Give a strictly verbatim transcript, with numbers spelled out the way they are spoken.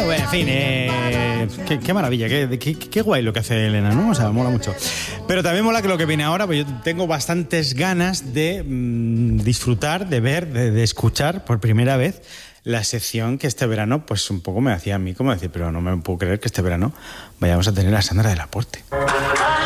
bueno, en fin, eh, qué, qué maravilla, qué, qué, qué guay lo que hace Elena, ¿no? O sea, mola mucho. Pero también mola que lo que viene ahora, pues yo tengo bastantes ganas de mmm, disfrutar, de ver, de, de escuchar por primera vez la sección que este verano, pues un poco me hacía a mí como decir, pero no me puedo creer que este verano vayamos a tener a Sandra del Aporte.